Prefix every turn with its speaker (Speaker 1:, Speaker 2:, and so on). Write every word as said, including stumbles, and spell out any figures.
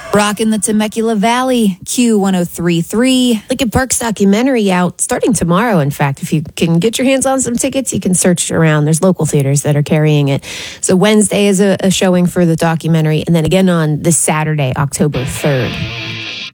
Speaker 1: Rockin' the Temecula Valley, Q one oh three point three.
Speaker 2: Lincoln Park's documentary out starting tomorrow, in fact. If you can get your hands on some tickets, you can search around. There's local theaters that are carrying it. So Wednesday is a, a showing for the documentary, and then again on this Saturday, October third.